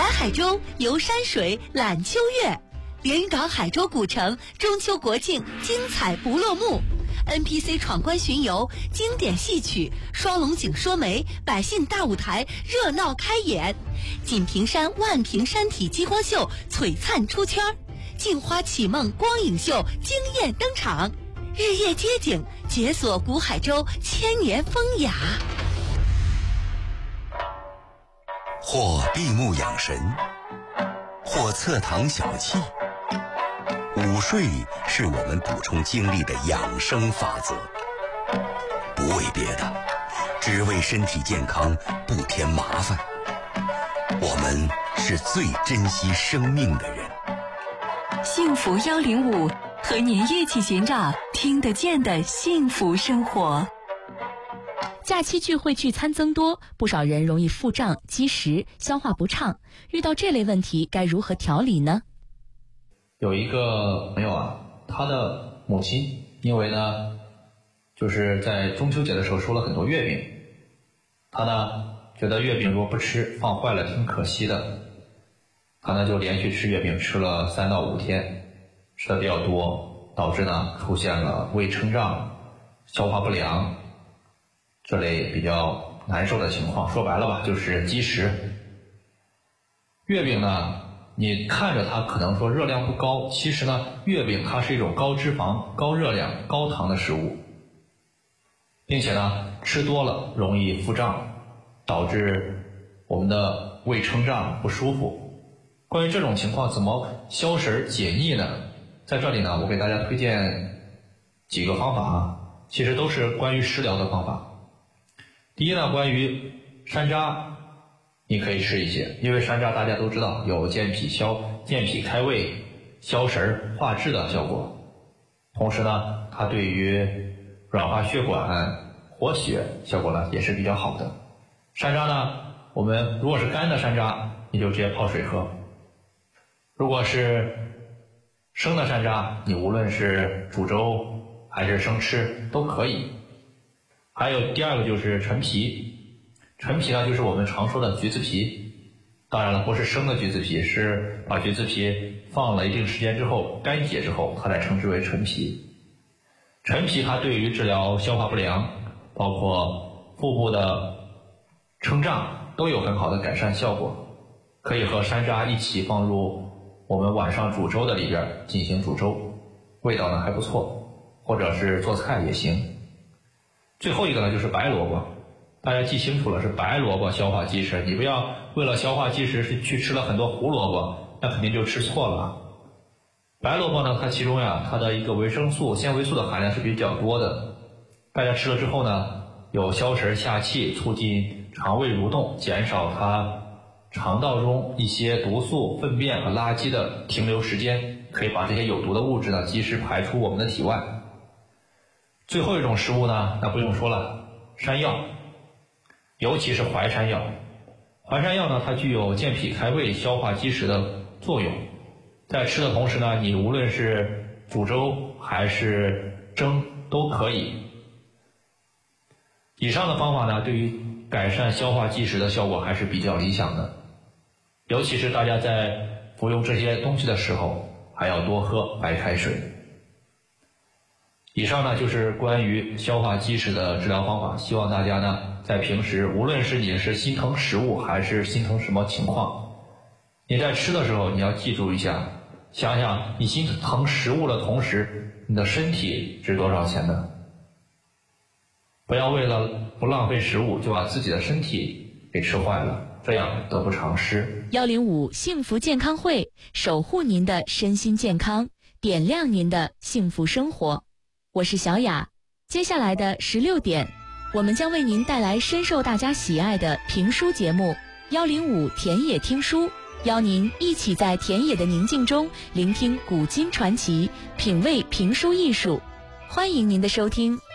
来海州游山水览秋月，连云港海州古城中秋国庆精彩不落幕。NPC 闯关巡游，经典戏曲，双龙井说媒，百姓大舞台热闹开演。锦屏山万屏山体激光秀璀璨出圈，镜花启梦光影秀惊艳登场。日夜街景，解锁古海州千年风雅。 或闭目养神，或侧躺小憩。午睡是我们补充精力的养生法则，不为别的，只为身体健康不添麻烦。我们是最珍惜生命的人。 幸福105，和您一起寻找听得见的幸福生活。 假期聚会聚餐增多，不少人容易腹胀、积食、消化不畅。遇到这类问题，该如何调理呢？ 有一个朋友啊，他的母亲因为呢，就是在中秋节的时候收了很多月饼，他呢觉得月饼如果不吃放坏了挺可惜的，他呢就连续吃月饼吃了3到5天，吃的比较多，导致呢出现了胃撑胀、消化不良这类比较难受的情况。说白了吧，就是积食。月饼呢，你看着它可能说热量不高，其实呢，月饼它是一种高脂肪、高热量、高糖的食物，并且呢，吃多了容易腹胀，导致我们的胃撑胀不舒服。关于这种情况怎么消食解腻呢？在这里呢，我给大家推荐几个方法啊，其实都是关于食疗的方法。第一呢，关于山楂，你可以吃一些，因为山楂大家都知道有健脾开胃、消食化滞的效果。同时呢，它对于软化血管、活血效果呢也是比较好的。山楂呢，我们如果是干的山楂，你就直接泡水喝；如果是生的山楂，你无论是煮粥还是生吃都可以。还有第二个就是陈皮，陈皮呢就是我们常说的橘子皮，当然了，不是生的橘子皮，是把橘子皮放了一定时间之后干解之后，它才称之为陈皮。陈皮它对于治疗消化不良，包括腹部的撑胀都有很好的改善效果，可以和山楂一起放入我们晚上煮粥的里边进行煮粥，味道呢还不错，或者是做菜也行。最后一个呢就是白萝卜，大家记清楚了，是白萝卜消化积食，你不要为了消化积食是去吃了很多胡萝卜，那肯定就吃错了。白萝卜呢，它其中呀，它的一个维生素、纤维素的含量是比较多的，大家吃了之后呢，有消食下气、促进肠胃蠕动、减少它肠道中一些毒素、粪便和垃圾的停留时间，可以把这些有毒的物质呢及时排出我们的体外。最后一种食物呢，那不用说了，山药，尤其是淮山药。淮山药呢，它具有健脾开胃、消化积食的作用。在吃的同时呢，你无论是煮粥还是蒸都可以。以上的方法呢，对于改善消化积食的效果还是比较理想的。尤其是大家在服用这些东西的时候，还要多喝白开水。以上呢就是关于消化积食的治疗方法，希望大家呢在平时无论是你是心疼食物还是心疼什么情况，你在吃的时候你要记住一下，想想你心疼食物的同时，你的身体值多少钱呢？不要为了不浪费食物就把自己的身体给吃坏了，这样得不偿失。 105幸福健康会，守护您的身心健康，点亮您的幸福生活。我是小雅，接下来的16点，我们将为您带来深受大家喜爱的评书节目105田野听书，邀您一起在田野的宁静中聆听古今传奇，品味评书艺术。欢迎您的收听。